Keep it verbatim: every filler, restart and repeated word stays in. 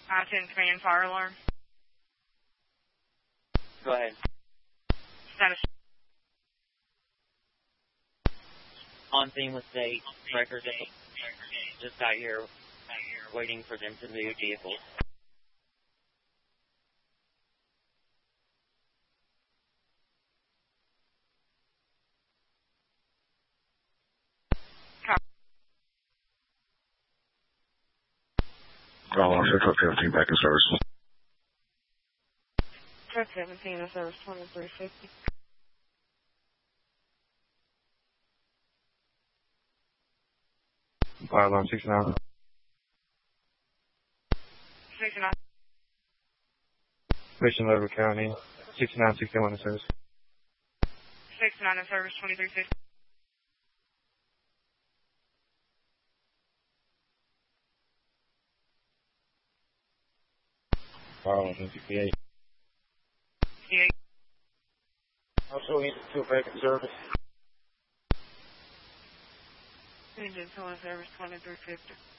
I ten command fire alarm. Go ahead. Status. On scene with state records. Just got here, waiting for them to move vehicles. Call on truck seventeen back in service. Truck seventeen in service twenty-three fifty. Fire alarm sixty-nine. sixty-nine. Mission Level County, sixty-nine sixty-one in service. sixty-nine in service twenty-three fifty. Fire alarm sixty-eight. sixty-eight. Also need to back in service. Engine two in service twenty-three fifty.